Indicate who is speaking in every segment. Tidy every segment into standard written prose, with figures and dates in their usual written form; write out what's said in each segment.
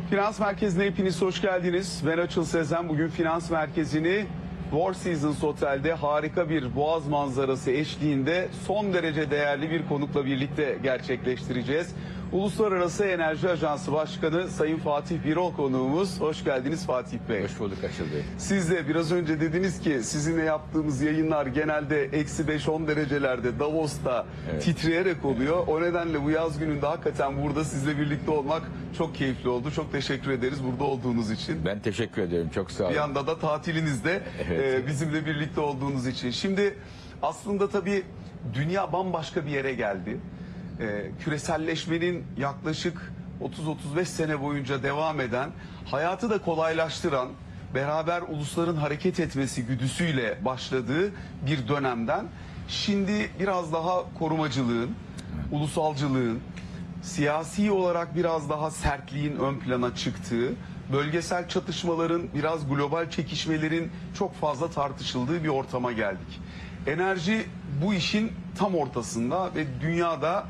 Speaker 1: Finans Merkezi'ne hepiniz hoş geldiniz. Ben Açıl Sezen. Bugün Finans Merkezi'ni Four Seasons Otel'de harika bir boğaz manzarası eşliğinde son derece değerli bir konukla birlikte gerçekleştireceğiz. Uluslararası Enerji Ajansı Başkanı Sayın Fatih Birol konuğumuz. Hoş geldiniz Fatih Bey.
Speaker 2: Hoş bulduk Açıl Bey.
Speaker 1: Siz de biraz önce dediniz ki sizinle yaptığımız yayınlar genelde -5-10 derecelerde Davos'ta titreyerek oluyor. O nedenle bu yaz gününde hakikaten burada sizle birlikte olmak çok keyifli oldu. Çok teşekkür ederiz burada olduğunuz için.
Speaker 2: Ben teşekkür ederim. Çok sağ olun.
Speaker 1: Bir yanda da tatilinizde bizimle birlikte olduğunuz için. Şimdi aslında tabii dünya bambaşka bir yere geldi. Küreselleşmenin yaklaşık 30-35 sene boyunca devam eden, hayatı da kolaylaştıran, beraber ulusların hareket etmesi güdüsüyle başladığı bir dönemden şimdi biraz daha korumacılığın, ulusalcılığın, siyasi olarak biraz daha sertliğin ön plana çıktığı, bölgesel çatışmaların, biraz global çekişmelerin çok fazla tartışıldığı bir ortama geldik. Enerji bu işin tam ortasında ve dünyada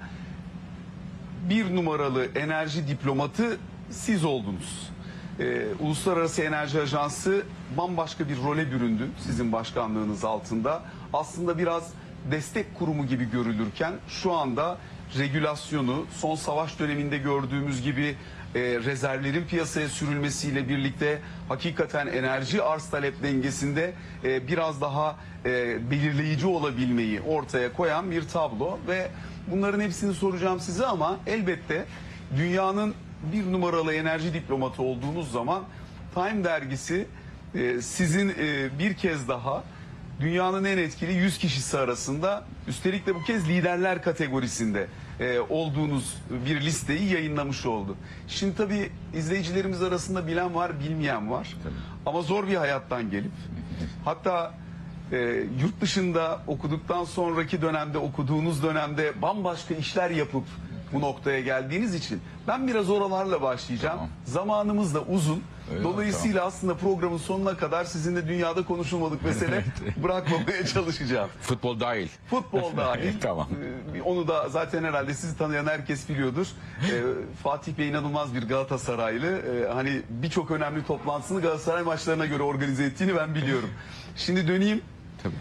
Speaker 1: bir numaralı enerji diplomatı siz oldunuz. Uluslararası Enerji Ajansı bambaşka bir role büründü sizin başkanlığınız altında. Aslında biraz destek kurumu gibi görülürken şu anda regülasyonu, son savaş döneminde gördüğümüz gibi rezervlerin piyasaya sürülmesiyle birlikte hakikaten enerji arz talep dengesinde biraz daha belirleyici olabilmeyi ortaya koyan bir tablo ve bunların hepsini soracağım size ama elbette dünyanın bir numaralı enerji diplomatı olduğunuz zaman Time dergisi sizin bir kez daha dünyanın en etkili 100 kişisi arasında, üstelik de bu kez liderler kategorisinde olduğunuz bir listeyi yayınlamış oldu. Şimdi tabii izleyicilerimiz arasında bilen var, bilmeyen var. Tabii. Ama zor bir hayattan gelip, hatta yurt dışında okuduktan sonraki dönemde, okuduğunuz dönemde bambaşka işler yapıp bu noktaya geldiğiniz için ben biraz oralarla başlayacağım. Tamam. Zamanımız da uzun. Öyle, dolayısıyla tamam. Aslında programın sonuna kadar sizinle dünyada konuşulmadık mesele bırakmamaya çalışacağım.
Speaker 2: Futbol dahil.
Speaker 1: Futbol dahil.
Speaker 2: Tamam.
Speaker 1: Onu da zaten herhalde sizi tanıyan herkes biliyordur. Fatih Bey inanılmaz bir Galatasaraylı. Hani birçok önemli toplantısını Galatasaray maçlarına göre organize ettiğini ben biliyorum. Şimdi döneyim. Tabii.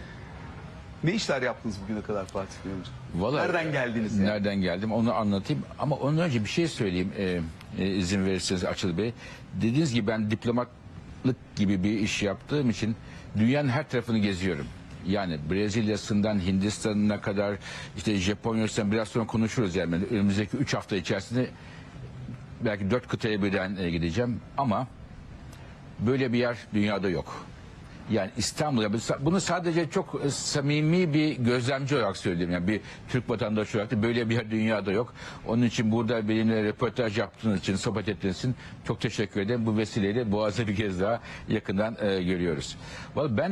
Speaker 1: Ne işler yaptınız bugüne kadar Fatih Bey hocam?
Speaker 2: Vallahi,
Speaker 1: nereden geldiniz? Yani?
Speaker 2: Nereden geldim onu anlatayım. Ama ondan önce bir şey söyleyeyim izin verirseniz Açıl Bey. Dediğiniz gibi ben diplomatlık gibi bir iş yaptığım için dünyanın her tarafını geziyorum. Yani Brezilya'sından Hindistan'ına kadar, işte Japonya'sından biraz sonra konuşuruz yani. Önümüzdeki 3 hafta içerisinde belki 4 kıtaya birden gideceğim ama böyle bir yer dünyada yok. Yani İstanbul'da, bunu sadece çok samimi bir gözlemci olarak söylüyorum. Yani bir Türk vatandaşı olarak da böyle bir yer dünyada yok. Onun için burada benimle röportaj yaptığınız için, sohbet ettiğiniz için çok teşekkür ederim. Bu vesileyle Boğaz'ı bir kez daha yakından görüyoruz. Vallahi ben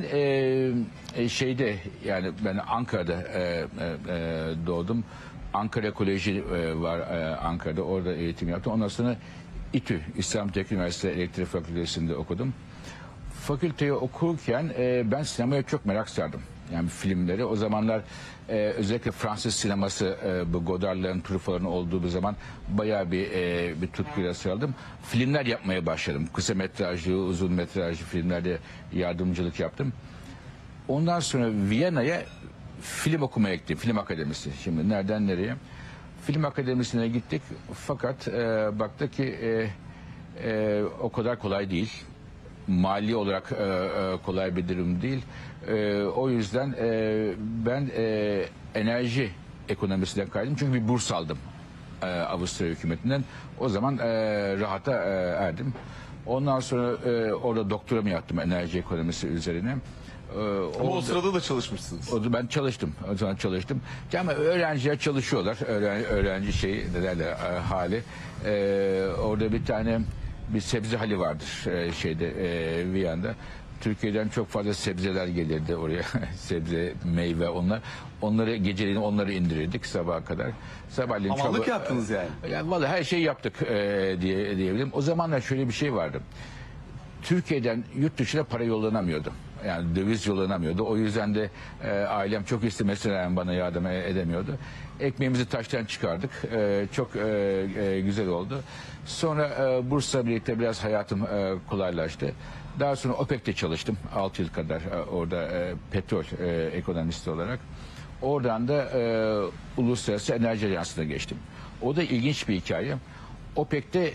Speaker 2: ben Ankara'da doğdum. Ankara Koleji var Ankara'da. Orada eğitim yaptım. Ondan sonra İTÜ, İstanbul Teknik Üniversitesi Elektrik Fakültesi'nde okudum. Fakülteyi okurken ben sinemaya çok merak sardım. Yani filmleri. O zamanlar özellikle Fransız sineması, bu Godard'ların, Truffaut'ların olduğu bir zaman bayağı bir tutkuyla sarıldım. Filmler yapmaya başladım. Kısa metrajlı, uzun metrajlı filmlerde yardımcılık yaptım. Ondan sonra Viyana'ya film okumaya gittim. Film Akademisi. Şimdi nereden nereye? Film Akademisi'ne gittik. Fakat baktık ki o kadar kolay değil. Mali olarak kolay bir durum değil. O yüzden ben enerji ekonomisinden kaydım. Çünkü bir burs aldım Avusturya hükümetinden. O zaman rahata erdim. Ondan sonra orada doktoramı yaptım enerji ekonomisi üzerine.
Speaker 1: Ama o sırada da çalışmışsınız.
Speaker 2: Ben çalıştım. O zaman çalıştım. Ama öğrenciler çalışıyorlar. Öğrenci hali. Orada bir sebze hali vardır Viyana'da. Türkiye'den çok fazla sebzeler gelirdi oraya. Sebze, meyve geceleyin onları indirirdik sabaha kadar. Sabahleyin
Speaker 1: hamallık yaptınız yani.
Speaker 2: Yani vallahi her şeyi yaptık diyebilirim. O zamanlar şöyle bir şey vardı. Türkiye'den yurt dışına para yollanamıyordu. Yani döviz yollanamıyordu. O yüzden de ailem çok istemesine rağmen bana yardım edemiyordu. Ekmeğimizi taştan çıkardık. Çok güzel oldu. Sonra Bursa'la birlikte biraz hayatım kolaylaştı. Daha sonra OPEC'te çalıştım 6 yıl kadar orada petrol ekonomisti olarak. Oradan da Uluslararası Enerji Ajansı'na geçtim. O da ilginç bir hikaye. OPEC'te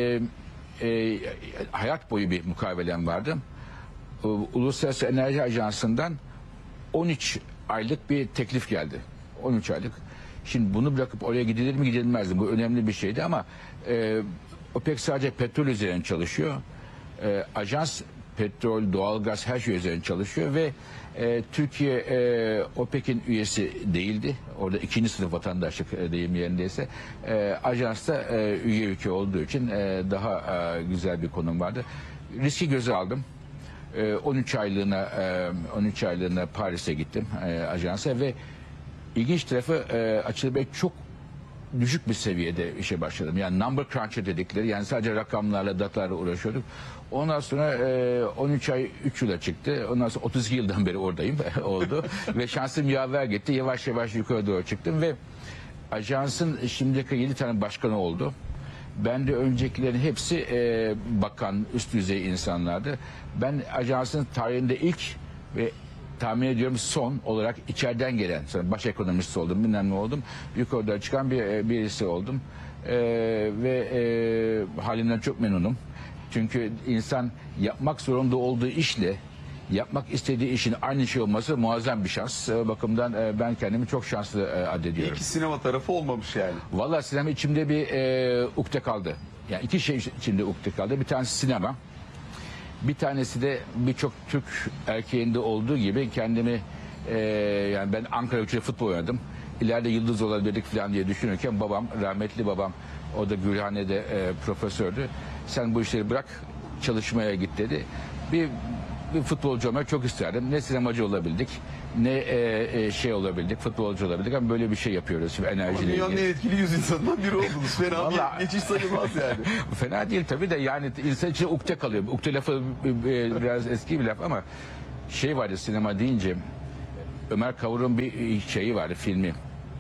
Speaker 2: hayat boyu bir mukavelem vardı. Uluslararası Enerji Ajansı'ndan 13 aylık bir teklif geldi. 13 aylık. Şimdi bunu bırakıp oraya gidilir mi gidilmez mi? Bu önemli bir şeydi ama OPEC sadece petrol üzerine çalışıyor. Ajans petrol, doğalgaz her şey üzerine çalışıyor ve Türkiye OPEC'in üyesi değildi. Orada ikinci sınıf vatandaşlık deyim yerindeyse. Ajansta üye ülke olduğu için daha güzel bir konum vardı. Riski göze aldım. 13 aylığına Paris'e gittim ajansa ve ilginç tarafı Açıl Bey çok düşük bir seviyede işe başladım. Yani number cruncher dedikleri, yani sadece rakamlarla, datalarla uğraşıyorduk. Ondan sonra 13 ay 3 yıla çıktı. Ondan sonra 32 yıldan beri oradayım oldu. Ve şansım yaver gitti. Yavaş yavaş yukarı doğru çıktım ve ajansın şimdiki 7 tane başkanı oldu. Ben de öncekilerin hepsi bakan, üst düzey insanlardı. Ben ajansın tarihinde ilk ve tahmin ediyorum son olarak içeriden gelen, sonra baş ekonomist oldum, bilmem ne oldum. Yukarıda çıkan birisi oldum. Halimden çok memnunum. Çünkü insan yapmak zorunda olduğu işle yapmak istediği işin aynı şey olması muazzam bir şans. Bakımdan ben kendimi çok şanslı addediyorum.
Speaker 1: İki sinema tarafı olmamış yani.
Speaker 2: Vallahi sinema içimde bir ukde kaldı. Yani iki şey içimde ukde kaldı. Bir tanesi sinema. Bir tanesi de birçok Türk erkeğinde olduğu gibi kendimi yani ben Ankara Gücü'yle futbol oynadım. İleride yıldız olabilirdik falan diye düşünürken babam, rahmetli babam, o da Gülhane'de profesördü. Sen bu işleri bırak, çalışmaya git dedi. Bir futbolcu olmak çok isterdim. Ne sinemacı olabildik, ne şey olabildik, futbolcu olabildik ama böyle bir şey yapıyoruz şimdi enerjiyle
Speaker 1: Dünyanın en
Speaker 2: ilgili.
Speaker 1: etkili 100 insanından biri oldunuz. Fena
Speaker 2: Vallahi-
Speaker 1: bir geçiş sayılmaz yani.
Speaker 2: Fena değil tabii de yani insan için ukde kalıyor. Ukde lafı biraz eski bir laf ama şey vardı sinema deyince Ömer Kavur'un bir şeyi vardı, filmi.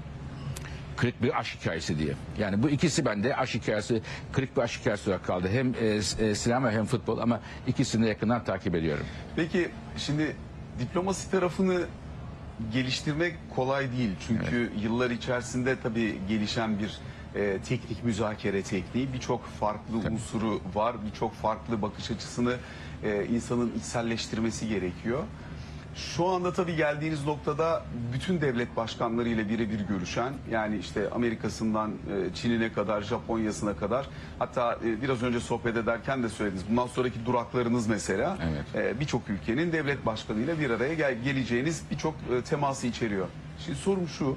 Speaker 2: Kırık bir aşk hikayesi diye. Yani bu ikisi bende aşk hikayesi, kırık bir aşk hikayesi olarak kaldı. Hem sinema hem futbol ama ikisini de yakından takip ediyorum.
Speaker 1: Peki şimdi diplomasi tarafını geliştirmek kolay değil. Çünkü yıllar içerisinde tabii gelişen bir teknik müzakere tekniği, birçok farklı unsuru var, birçok farklı bakış açısını insanın içselleştirmesi gerekiyor. Şu anda tabii geldiğiniz noktada bütün devlet başkanlarıyla birebir görüşen, yani işte Amerika'sından Çin'ine kadar, Japonya'sına kadar, hatta biraz önce sohbet ederken de söylediniz. Bundan sonraki duraklarınız mesela birçok ülkenin devlet başkanıyla bir araya geleceğiniz birçok teması içeriyor. Şimdi sorum şu,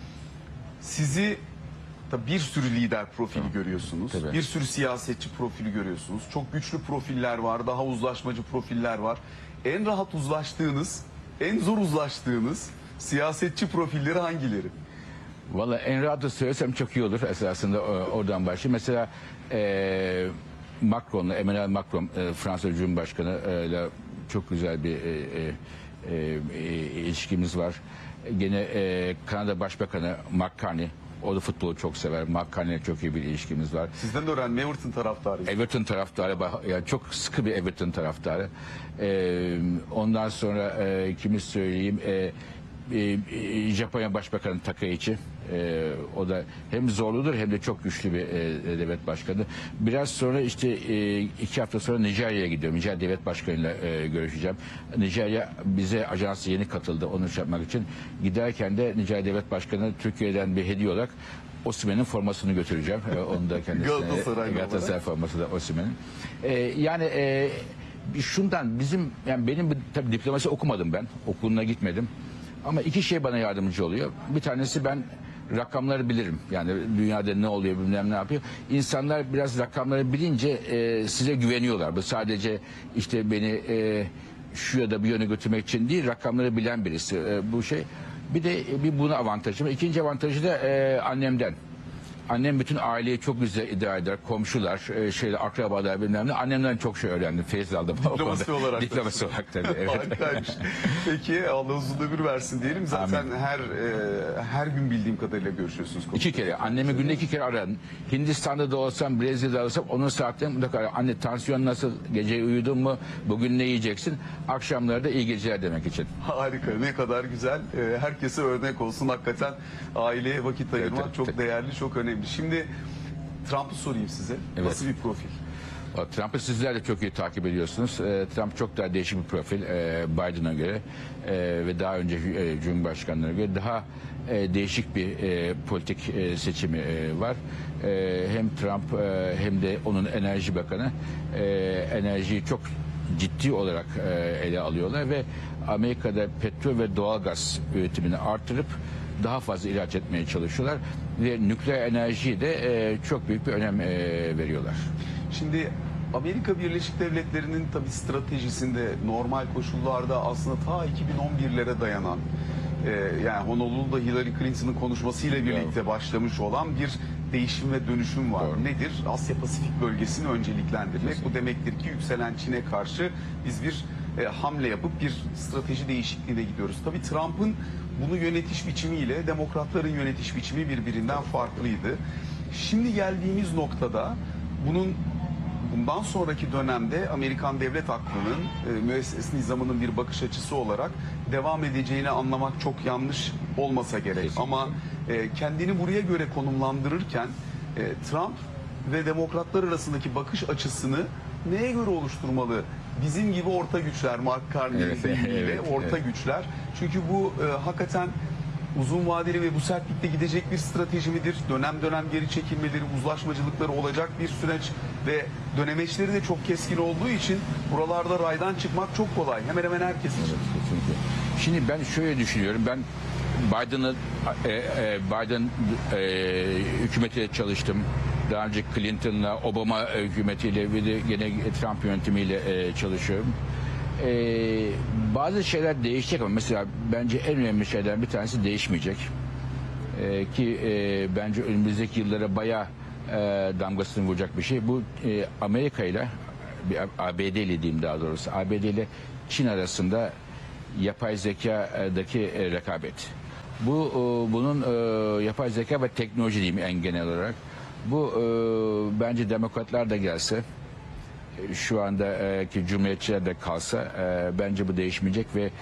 Speaker 1: sizi tabii bir sürü lider profili görüyorsunuz.
Speaker 2: Tabii.
Speaker 1: Bir sürü siyasetçi profili görüyorsunuz. Çok güçlü profiller var, daha uzlaşmacı profiller var. En rahat uzlaştığınız, en zor uzlaştığınız siyasetçi profilleri hangileri?
Speaker 2: Vallahi en rahatı söylesem çok iyi olur esasında oradan başlayayım. Mesela Macron'la, Emmanuel Macron, Fransa Cumhurbaşkanı ile çok güzel bir ilişkimiz var. Gene Kanada Başbakanı Mark Carney, o da futbolu çok sever. Mark Carney'le çok iyi bir ilişkimiz var.
Speaker 1: Sizden de öğrenme, Everton taraftarıyım.
Speaker 2: Everton taraftarı, yani çok sıkı bir Everton taraftarı. Ondan sonra kimi söyleyeyim, Japonya Başbakanı Takaichi, o da hem zorludur hem de çok güçlü bir devlet başkanı. Biraz sonra işte 2 hafta sonra Nijerya'ya gidiyorum. Nijerya devlet başkanıyla görüşeceğim. Nijerya bize ajansı yeni katıldı onu yapmak için. Giderken de Nijerya devlet başkanı Türkiye'den bir hediye olarak Osimhen'in formasını götüreceğim. Onu da kendisine Galatasaray forması da Osimhen'in. Yani şundan benim tabii diplomasi okumadım ben. Okuluna gitmedim. Ama iki şey bana yardımcı oluyor. Bir tanesi, ben rakamları bilirim. Yani dünyada ne oluyor, bilmem ne yapıyor. İnsanlar biraz rakamları bilince size güveniyorlar. Bu sadece işte beni şu ya da bir yöne götürmek için değil, rakamları bilen birisi bu şey. Bir de buna avantajım. İkinci avantajı da annemden. Annem bütün aileyi çok güzel idare eder. Komşular, akrabalar bilmem ne. Annemden çok şey öğrendim. Feyiz aldım.
Speaker 1: Diplomasi olarak.
Speaker 2: Diplomasi olarak tabii. Evet.
Speaker 1: Harikaymış. Peki Allah uzun ömür versin diyelim. Zaten her gün bildiğim kadarıyla görüşüyorsunuz.
Speaker 2: 2 kere. Annemi günde 2 kere aradım. Hindistan'da da olsam, Brezilya'da olsam onun saatlerini mutlaka ararım. Anne tansiyon nasıl? Gece uyudun mu? Bugün ne yiyeceksin? Akşamları da iyi geceler demek için.
Speaker 1: Harika, ne kadar güzel. Herkese örnek olsun. Hakikaten aileye vakit ayırmak
Speaker 2: Evet.
Speaker 1: çok değerli, çok önemli. Şimdi Trump'ı sorayım size.
Speaker 2: Evet.
Speaker 1: Nasıl bir profil?
Speaker 2: Trump'ı sizler de çok iyi takip ediyorsunuz. Trump çok daha değişik bir profil Biden'a göre ve daha önce Cumhurbaşkanlarına göre daha değişik bir politik seçimi var. Hem Trump hem de onun enerji bakanı enerjiyi çok ciddi olarak ele alıyorlar ve Amerika'da petrol ve doğalgaz üretimini artırıp daha fazla ihraç etmeye çalışıyorlar ve nükleer enerjiyi de çok büyük bir önem veriyorlar.
Speaker 1: Şimdi Amerika Birleşik Devletleri'nin tabii stratejisinde normal koşullarda aslında ta 2011'lere dayanan yani Honolulu'da Hillary Clinton'ın konuşmasıyla birlikte başlamış olan bir değişim ve dönüşüm var.
Speaker 2: Doğru.
Speaker 1: Nedir? Asya Pasifik bölgesini önceliklendirmek. Bu demektir ki yükselen Çin'e karşı biz bir hamle yapıp bir strateji değişikliğine gidiyoruz. Tabii Trump'ın bunu yönetiş biçimiyle demokratların yönetiş biçimi birbirinden farklıydı. Şimdi geldiğimiz noktada bundan sonraki dönemde Amerikan devlet aklının müesses nizamının bir bakış açısı olarak devam edeceğini anlamak çok yanlış olmasa gerek.
Speaker 2: Kesinlikle.
Speaker 1: Ama kendini buraya göre konumlandırırken Trump ve demokratlar arasındaki bakış açısını neye göre oluşturmalı? Bizim gibi orta güçler, Mark Carney'in
Speaker 2: Evet,
Speaker 1: deyimiyle
Speaker 2: evet,
Speaker 1: orta
Speaker 2: evet.
Speaker 1: güçler. Çünkü bu hakikaten uzun vadeli ve bu sertlikte gidecek bir strateji midir? Dönem dönem geri çekilmeleri, uzlaşmacılıkları olacak bir süreç ve dönemeçleri de çok keskin olduğu için buralarda raydan çıkmak çok kolay. Hemen hemen herkes için.
Speaker 2: Kesinlikle. Şimdi ben şöyle düşünüyorum. Ben Biden hükümetiyle çalıştım. Daha önce Clinton'la, Obama hükümetiyle ve de gene Trump yönetimiyle çalışıyorum. Bazı şeyler değişecek ama mesela bence en önemli şeylerden bir tanesi değişmeyecek. Ki bence önümüzdeki yıllara bayağı damgasını vuracak bir şey. Bu Amerika ile ABD ile diyeyim daha doğrusu ABD ile Çin arasında yapay zekadaki rekabet. Bunun yapay zeka ve teknoloji diyeyim en genel olarak. Bu bence demokratlar da gelse şu anda ki cumhuriyetçiler de kalsa bence bu değişmeyecek ve